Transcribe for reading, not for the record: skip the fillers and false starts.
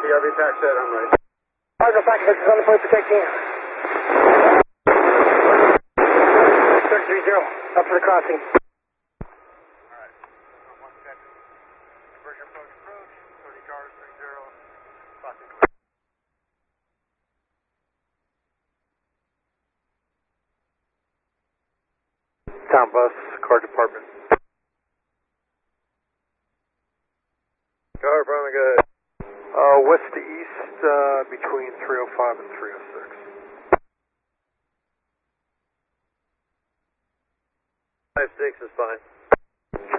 PRV tax set, I'm ready. Cardinal packet, this is on the point protecting you. 3030, up for the crossing. Alright, 1 second. Conversion approach, 30 cars, 30, crossing clear. Town bus, car department. Car department, good. West to east, between 305 and 306. 56 is fine.